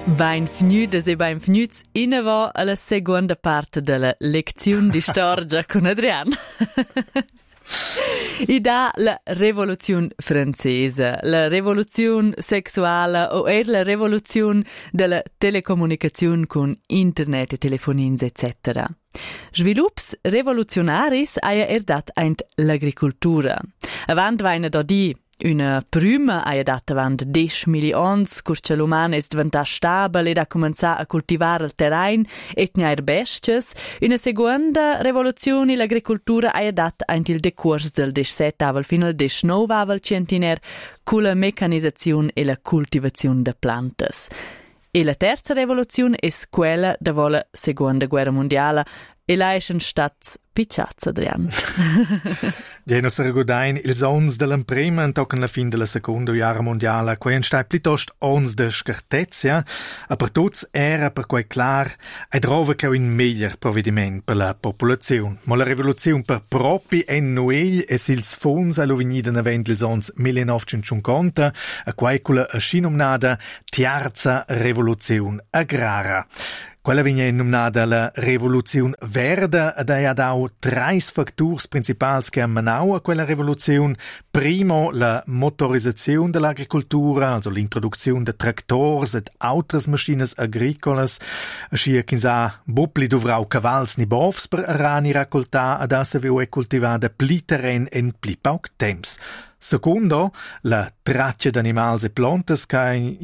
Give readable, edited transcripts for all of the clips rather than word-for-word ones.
Benvenutas e benvenuts inava alla seconda parte della lezione di storia con Adrian. E da la rivoluzione francese, la rivoluzione sessuale o la rivoluzione della telecomunicazione con internet e telefonins etc. Svilupps revolutionaris aia erdat eint l'agricultura. Avant vaina da di una prima aia dat avant 10 milions, curce l'uman es diventà stabile ed ha començà a cultivar il terrain e tniar bestias. Una seconda revoluzione l'agricultura aia dat eint il decurs del 17 avel fin al 19 avel centiner con la meccanizzazione e la cultivazione de plantas. E la terza revoluzione es quella dopo la seconda guerra mondiale e la eschen stats picciats, Adrian. Jena se regudain ils ons dell'emprema tochen la fin della seconda guerra mondiale, quei stai plitost ons de scartezia, a per tuts era per quei clar ai drova che un meglier provvediment per la popolazione. Ma la rivoluzione per propi en noel e sils fons a lovenida navent ils ons 1950, a quei cula a scinomnada terza rivoluzione agrara. Quella viene nominata la Rivoluzione Verde ed ha dato tre fattori principali che ammanau a quella rivoluzione. Primo, la motorizzazione dell'agricoltura, also l'introduzione di trattori e altre macchine agricole. Ascia che sa bopli dovrau cavals ni bovs per arani raccoltare ed essa viu coltivata pli terren en pli pauc temps. Secondo, la traccia d'animals e plantas can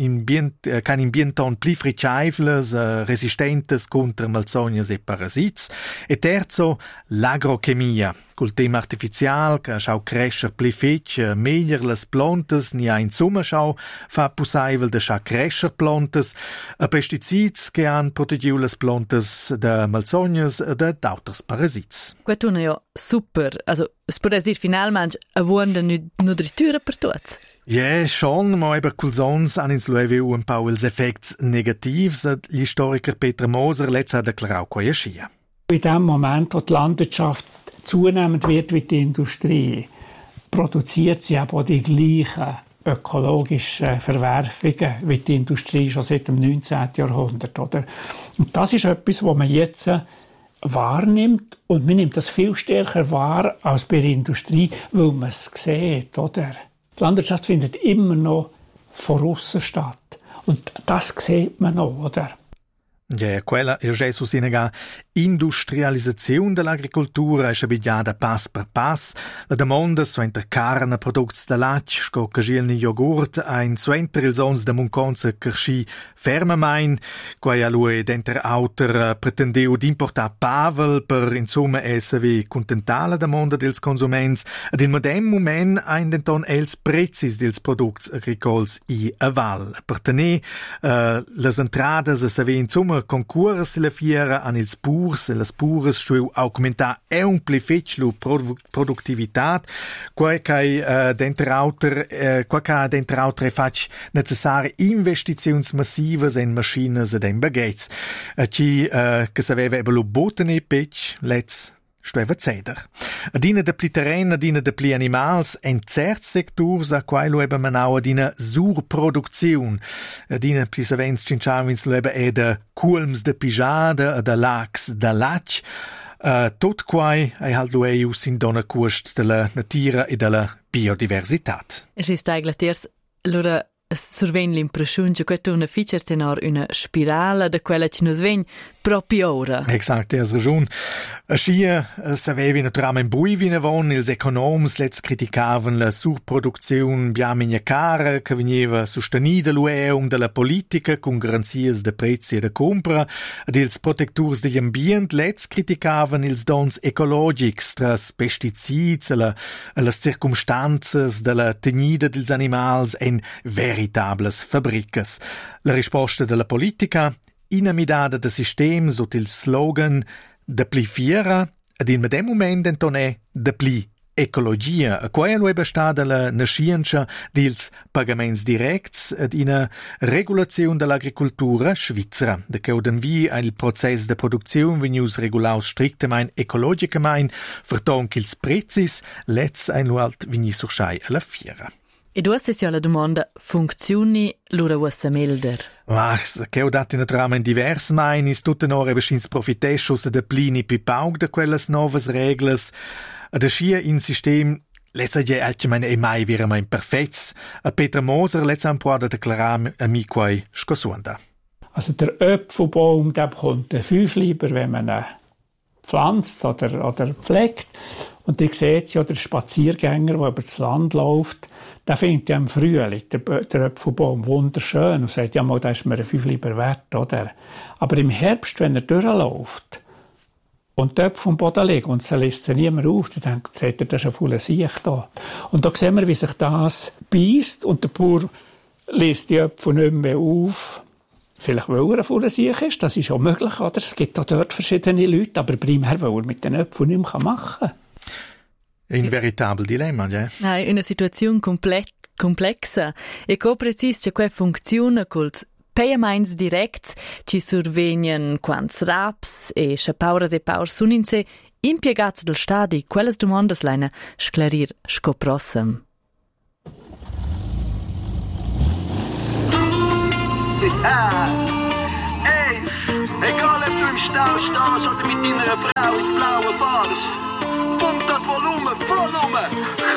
ambienton pli fricciaivles, resistentes contra malsognas e parasits. E terzo, l'agrochemia, col tema artificial che schau crescer pli fetg, meglier las plantas, ni ha in summa schau fa possibile de scha crescer plantas, a pesticids che han protegiu las plantas de malsognas e de d'auters parasits. Quatuna ja super, also es può dir finalmente a buona nutritura per tutti. Ja, schon, ma eben Kulsons an ins Lueviu un pau ils effects negativs, gli storiker Peter Moser letzt ha declarau quae schia. In dem Moment, wo die Landwirtschaft zunehmend wird wie die Industrie, produziert sie aber die gleichen ökologischen Verwerfungen wie die Industrie schon seit dem 19. Jahrhundert. Oder? Und das ist etwas, was man jetzt wahrnimmt und man nimmt das viel stärker wahr als bei der Industrie, weil man es sieht. Oder? Die Landwirtschaft findet immer noch von aussen statt. Und das sieht man noch, oder? Ja, quella è già susinega industrializzazione dell'agricoltura è scabigliata pass per pass. La domanda suenter carne, prodotti da latte, sco cagielni yogurt, ein suenter ils ons da munconza carschi fermamain, quai a lui denter auter pretendeu d'importar pavel per insomma esservi contentala la domanda dels consuments. Ad in modern moment ein denton els prezis dels products agricols i aval. Per tenir las entradas a saver insomma concuras la fiera an ils purs e las pures stuiu augmentar un pli fetg lu productivitat quai denter auter fac necessari investiziuns massivas en maschines ed en bagheits ci che saveva ebe lu botene pec let's stueva ceder. Adina de pli terren, adina de pli animals, en cert sectors a quai lo eba manau adina surproduktion. Adina pli savens cinciavins lo eba de culms de pijada, de lacs de lac. Tot quai ai halt lo eiu sin dona cust de la natura e de la biodiversitat. Es ist eigentlich allora surven l'impressione che questo è una feature tenor una spirale da quella che nos ven proprio ora. Exakt, has ragione. Aschia savevi naturalmente bui vina von, ils economs let's criticaven la surproduzione biamigna cara che veniva sostenida l'UEUM della politica con garanzias de prezzi e de compra, ed ils protectors degli ambient let's criticaven ils dons ecologics tras pesticids e las circumstanzas della tegnida dels animals en veritables fabricas. La risposta della politica inamidada de system sotto il slogan de pli fiera ed in medem moment entonè de pli ecologia, a quai lo eba stada la nascienza dils pagaments directs ed ina regulazione dell'agricoltura svizzera, de che oden vi il process de produzione venius regulaus strictamente ecologicamente, verton che ils prezis let's ein lo alt veni surschai alla fiera. E du hast ja la domanda, funzioni l'ura ussa melder? Che ho dato naturalmente diverse mainis, tutte n'ora beschins profitesce usa de plini pipaug de quelles novas reglas, ad aschia in sistem Let's je allgemein mai vira mein perfetts. A Peter Moser let's am può declarar a mi quai scosuanda. Also der Apfelbaum, der bekommt 5 lieber, wenn man ihn pflanzt oder pflegt. Und ihr seht ja, der Spaziergänger, der über das Land läuft, der findet ja im Frühling der Apfelbaum wunderschön und sagt, ja mal, das ist mir 5 lieber wert, oder? Aber im Herbst, wenn er durchläuft und die Äpfel vom Boden liegen und sie lässt sie niemand auf, dann sagt er, das ist ein voller Siech da. Und da sehen wir, wie sich das beißt und der Bauer lässt die Äpfel nicht mehr auf. Vielleicht weil er ein voller Siech ist, das ist auch möglich, oder? Es gibt auch dort verschiedene Leute, aber primär, weil er mit den Äpfeln nicht mehr machen kann. Un veritabel dilemma, ja? Nein, una situazione complexa. E co precis che quei funziona cols payaments directs ci survegnan quants raps e pauras sun in se impiegats del stadi quelles domandas leina sclarir scoprossem. Hey, egal ob du im Stau stehst oder mit deiner Frau ins Blaue fahrst, pump das Volumen voll um.